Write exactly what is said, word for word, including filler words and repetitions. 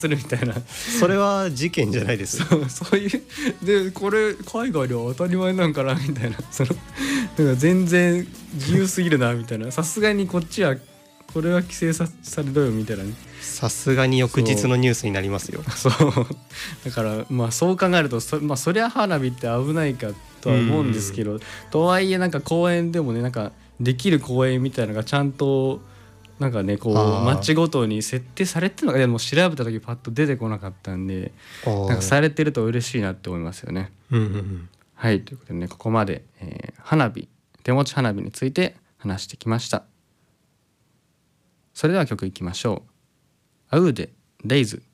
するみたいな。 それは事件じゃないです。 そうそういうでこれ海外では当たり前なんかなみたいな、そのなんか全然自由すぎるなみたいな、さすがにこっちはこれは規制 さ, されろよみたいなね。 さすがに翌日のニュースになりますよ。 そうだからまあそう考えると そ,、まあ、そりゃ花火って危ないかとは思うんですけど、とはいえなんか公園でもね、なんかできる公園みたいなのがちゃんとなんかねこう街ごとに設定されてるのか、でも調べた時パッと出てこなかったんで、なんかされてると嬉しいなって思いますよね。 うんうんうん、 はい、ということでね、ここまで、えー、花火手持ち花火について話してきました。それでは曲いきましょう。アウーでデイズ。